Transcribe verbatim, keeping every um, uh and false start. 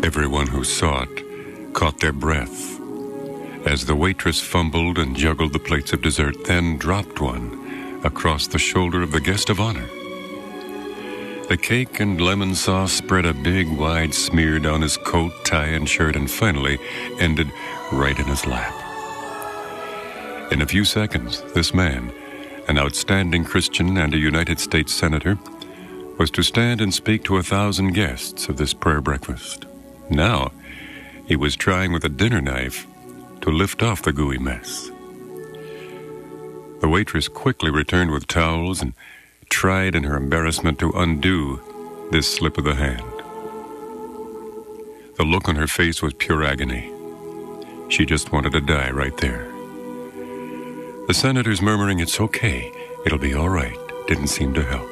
Everyone who saw it caught their breath as the waitress fumbled and juggled the plates of dessert, then dropped one across the shoulder of the guest of honor. The cake and lemon sauce spread a big, wide smear down his coat, tie, and shirt, and finally ended right in his lap. In a few seconds, this man, an outstanding Christian and a United States Senator, was to stand and speak to a thousand guests of this prayer breakfast. Now, he was trying with a dinner knife to lift off the gooey mess. The waitress quickly returned with towels and tried in her embarrassment to undo this slip of the hand. The look on her face was pure agony. She just wanted to die right there. The senator's murmuring, "It's okay, it'll be all right," didn't seem to help.